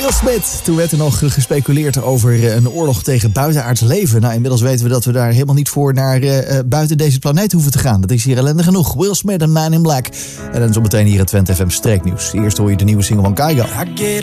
Will Smith. Toen werd er nog gespeculeerd over een oorlog tegen buitenaards leven. Nou, inmiddels weten we dat we daar helemaal niet voor naar buiten deze planeet hoeven te gaan. Dat is hier ellende genoeg. Will Smith en Man in Black. En dan zometeen hier het Twente FM Streeknieuws. Eerst hoor je de nieuwe single van Kygo.